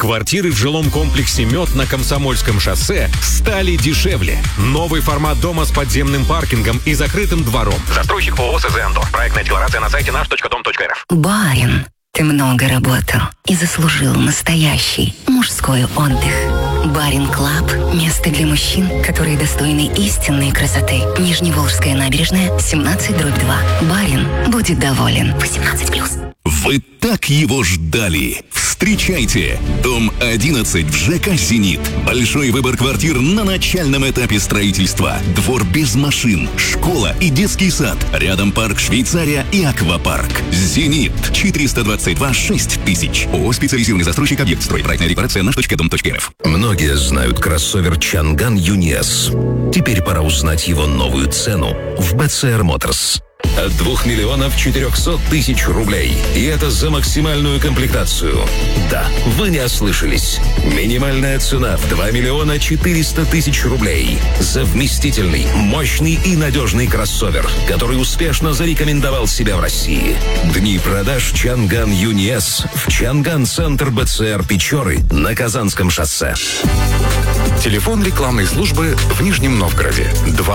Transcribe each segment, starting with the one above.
Квартиры в жилом комплексе «Мед» на Комсомольском шоссе стали дешевле. Новый формат дома с подземным паркингом и закрытым двором. Застройщик ООО «СЗ Андор». Проектная декларация на сайте наш.дом.рф. Барин, ты много работал и заслужил настоящий мужской отдых. Барин Клаб – место для мужчин, которые достойны истинной красоты. Нижневолжская набережная, 17/2. Барин будет доволен. 18+. Вы так его ждали. Встречайте! Дом 11 в ЖК «Зенит». Большой выбор квартир на начальном этапе строительства. Двор без машин, школа и детский сад. Рядом парк «Швейцария» и аквапарк. «Зенит». 422 6000. ООО «Специализированный застройщик объект строй». Проектная декларация наш.дом.рф. Многие знают кроссовер Чанган Юниес. Теперь пора узнать его новую цену в БЦР Моторс. От 2 миллионов 400 тысяч рублей. И это за максимальную комплектацию. Да, вы не ослышались. Минимальная цена в 2 миллиона 400 тысяч рублей. За вместительный, мощный и надежный кроссовер, который успешно зарекомендовал себя в России. Дни продаж Чанган Юниес в Чанган-центр БЦР Печоры на Казанском шоссе. Телефон рекламной службы в Нижнем Новгороде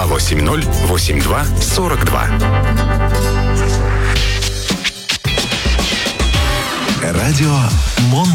280-82-42. Радио Мон